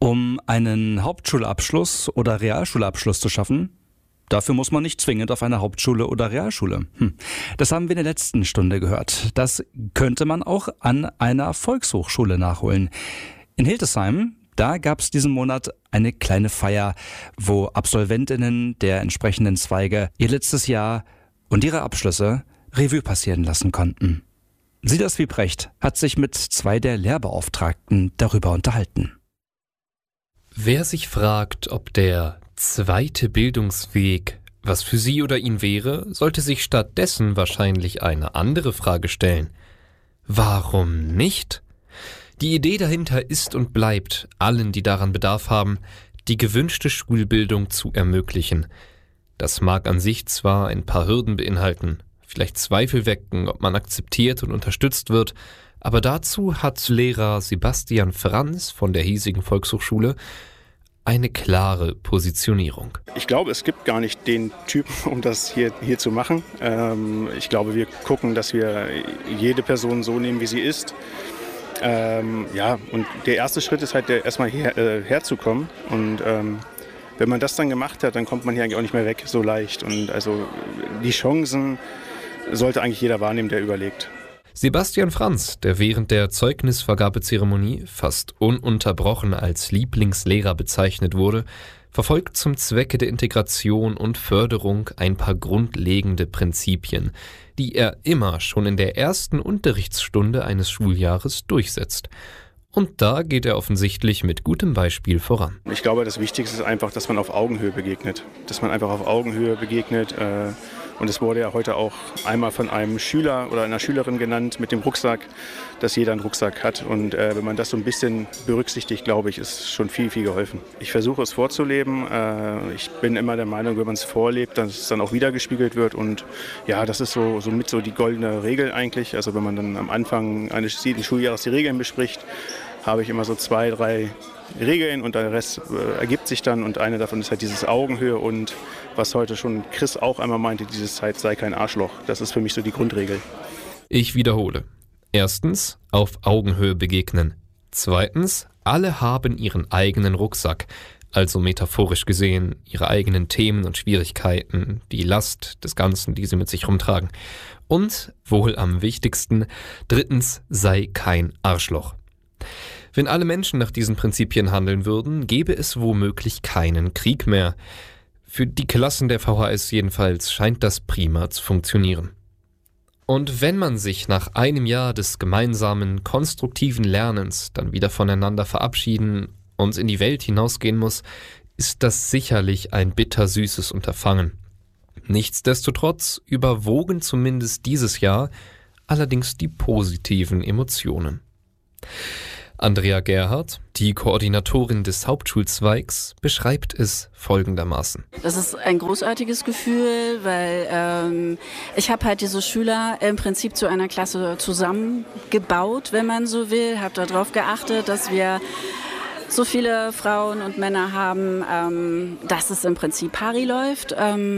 Um einen Hauptschulabschluss oder Realschulabschluss zu schaffen, dafür muss man nicht zwingend auf eine Hauptschule oder Realschule. Das haben wir in der letzten Stunde gehört. Das könnte man auch an einer Volkshochschule nachholen. In Hildesheim, da gab es diesen Monat eine kleine Feier, wo Absolventinnen der entsprechenden Zweige ihr letztes Jahr und ihre Abschlüsse Revue passieren lassen konnten. Silas Wiebrecht hat sich mit 2 der Lehrbeauftragten darüber unterhalten. Wer sich fragt, ob der zweite Bildungsweg was für sie oder ihn wäre, sollte sich stattdessen wahrscheinlich eine andere Frage stellen. Warum nicht? Die Idee dahinter ist und bleibt, allen, die daran Bedarf haben, die gewünschte Schulbildung zu ermöglichen. Das mag an sich zwar ein paar Hürden beinhalten, vielleicht Zweifel wecken, ob man akzeptiert und unterstützt wird, aber dazu hat Lehrer Sebastian Franz von der hiesigen Volkshochschule eine klare Positionierung. Ich glaube, es gibt gar nicht den Typen, um das hier zu machen. Ich glaube, wir gucken, dass wir jede Person so nehmen, wie sie ist. Und der erste Schritt ist halt erstmal herzukommen. Und wenn man das dann gemacht hat, dann kommt man hier eigentlich auch nicht mehr weg so leicht. Und also die Chancen sollte eigentlich jeder wahrnehmen, der überlegt. Sebastian Franz, der während der Zeugnisvergabezeremonie fast ununterbrochen als Lieblingslehrer bezeichnet wurde, verfolgt zum Zwecke der Integration und Förderung ein paar grundlegende Prinzipien, die er immer schon in der ersten Unterrichtsstunde eines Schuljahres durchsetzt. Und da geht er offensichtlich mit gutem Beispiel voran. Ich glaube, das Wichtigste ist einfach, dass man auf Augenhöhe begegnet. Und es wurde ja heute auch einmal von einem Schüler oder einer Schülerin genannt mit dem Rucksack, dass jeder einen Rucksack hat. Und wenn man das so ein bisschen berücksichtigt, glaube ich, ist schon viel, viel geholfen. Ich versuche es vorzuleben. Ich bin immer der Meinung, wenn man es vorlebt, dass es dann auch wiedergespiegelt wird. Und ja, das ist so die goldene Regel eigentlich. Also wenn man dann am Anfang eines jeden Schuljahres die Regeln bespricht, habe ich immer so 2, 3 Regeln und der Rest ergibt sich dann. Und eine davon ist halt dieses Augenhöhe und was heute schon Chris auch einmal meinte, dieses Zeit sei kein Arschloch. Das ist für mich so die Grundregel. Ich wiederhole. Erstens, auf Augenhöhe begegnen. Zweitens, alle haben ihren eigenen Rucksack, also metaphorisch gesehen ihre eigenen Themen und Schwierigkeiten, die Last des Ganzen, die sie mit sich rumtragen. Und, wohl am wichtigsten, drittens, sei kein Arschloch. Wenn alle Menschen nach diesen Prinzipien handeln würden, gäbe es womöglich keinen Krieg mehr. Für die Klassen der VHS jedenfalls scheint das prima zu funktionieren. Und wenn man sich nach einem Jahr des gemeinsamen, konstruktiven Lernens dann wieder voneinander verabschieden und in die Welt hinausgehen muss, ist das sicherlich ein bittersüßes Unterfangen. Nichtsdestotrotz überwogen zumindest dieses Jahr allerdings die positiven Emotionen. Andrea Gerhardt, die Koordinatorin des Hauptschulzweigs, beschreibt es folgendermaßen. Das ist ein großartiges Gefühl, weil ich habe halt diese Schüler im Prinzip zu einer Klasse zusammengebaut, wenn man so will. Habe darauf geachtet, dass wir so viele Frauen und Männer haben, dass es im Prinzip pari läuft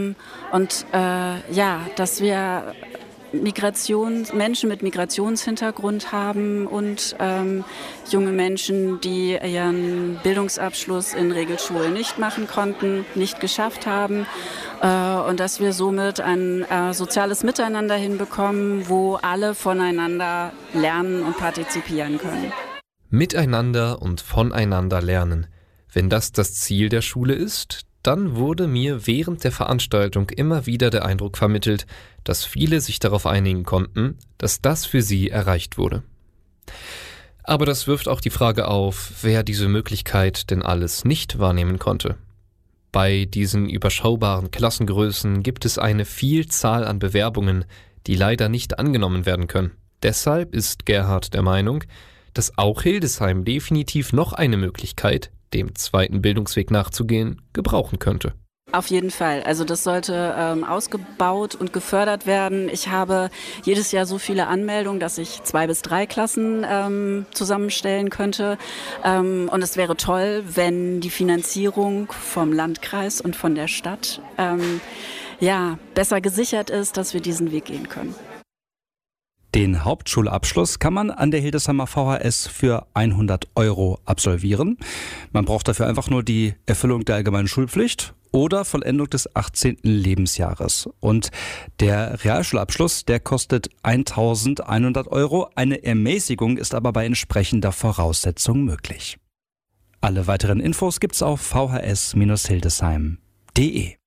dass wir Menschen mit Migrationshintergrund haben und junge Menschen, die ihren Bildungsabschluss in Regelschulen nicht machen konnten, nicht geschafft haben und dass wir somit ein soziales Miteinander hinbekommen, wo alle voneinander lernen und partizipieren können. Miteinander und voneinander lernen. Wenn das Ziel der Schule ist, dann wurde mir während der Veranstaltung immer wieder der Eindruck vermittelt, dass viele sich darauf einigen konnten, dass das für sie erreicht wurde. Aber das wirft auch die Frage auf, wer diese Möglichkeit denn alles nicht wahrnehmen konnte. Bei diesen überschaubaren Klassengrößen gibt es eine Vielzahl an Bewerbungen, die leider nicht angenommen werden können. Deshalb ist Gerhard der Meinung, dass auch Hildesheim definitiv noch eine Möglichkeit, dem zweiten Bildungsweg nachzugehen, gebrauchen könnte. Auf jeden Fall. Also das sollte ausgebaut und gefördert werden. Ich habe jedes Jahr so viele Anmeldungen, dass ich 2 bis 3 Klassen zusammenstellen könnte. Und es wäre toll, wenn die Finanzierung vom Landkreis und von der Stadt besser gesichert ist, dass wir diesen Weg gehen können. Den Hauptschulabschluss kann man an der Hildesheimer VHS für 100 € absolvieren. Man braucht dafür einfach nur die Erfüllung der allgemeinen Schulpflicht oder Vollendung des 18. Lebensjahres. Und der Realschulabschluss, der kostet 1.100 €. Eine Ermäßigung ist aber bei entsprechender Voraussetzung möglich. Alle weiteren Infos gibt's auf vhs-hildesheim.de.